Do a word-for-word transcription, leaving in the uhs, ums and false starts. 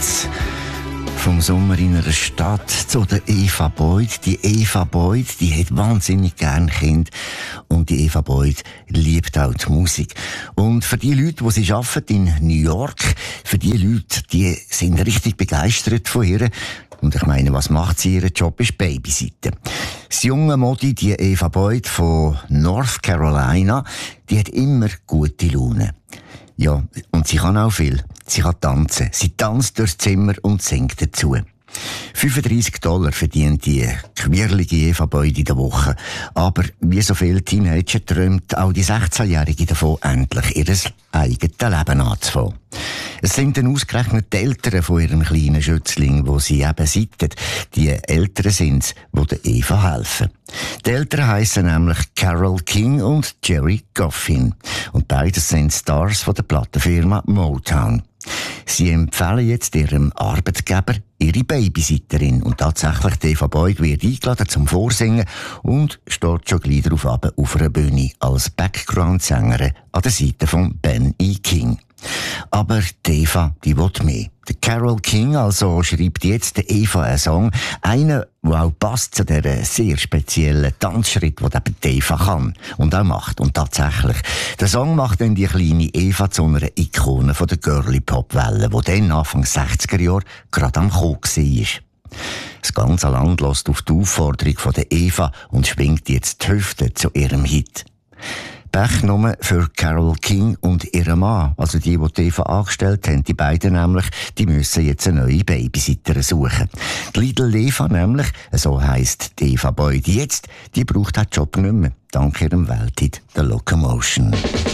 geht's vom Sommer in einer Stadt zu der Eva Boyd. Die Eva Boyd, die hat wahnsinnig gern Kinder und die Eva Boyd liebt auch die Musik. Und für die Leute, die sie arbeiten in New York, für die Leute, die sind richtig begeistert von ihr. Und ich meine, was macht sie? Ihr Job ist Babysitten. Das junge Modi, die Eva Boyd von North Carolina, die hat immer gute Laune. Ja, und sie kann auch viel. Sie kann tanzen. Sie tanzt durchs Zimmer und singt dazu. fünfunddreissig Dollar verdient die quirlige Eva Boyd in der Woche. Aber wie so viele Teenager träumt auch die sechzehnjährige davon, endlich ihr eigenes Leben anzufangen. Es sind dann ausgerechnet die Eltern von ihrem kleinen Schützling, wo sie eben seiten. Die Eltern sind's, die der Eva helfen. Die Eltern heissen nämlich Carole King und Jerry Goffin. Und beides sind Stars von der Plattenfirma Motown. Sie empfehlen jetzt ihrem Arbeitgeber ihre Babysitterin. Und tatsächlich, die Eva Boyd wird eingeladen zum Vorsingen und steht schon gleich darauf ab auf einer Bühne als Background-Sängerin an der Seite von Ben E. King. Aber die Eva, die will mehr. Der Carole King also schreibt jetzt der Eva einen Song, einen, der auch passt zu dieser sehr speziellen Tanzschritt, den eben die Eva kann und auch macht. Und tatsächlich, der Song macht dann die kleine Eva zu einer Ikone von der Girly-Pop-Welle, die dann Anfang sechziger Jahre gerade am Kommen war. Das ganze Land lässt auf die Aufforderung von der Eva und schwingt jetzt die Hüfte zu ihrem Hit. Pech nur für Carole King und ihren Mann, also die, die die Eva angestellt haben, die beiden nämlich, die müssen jetzt eine neue Babysitterin suchen. Die Little Eva nämlich, so heisst die Eva Boyd jetzt, die braucht den Job nicht mehr, dank ihrem Welthit «The Locomotion».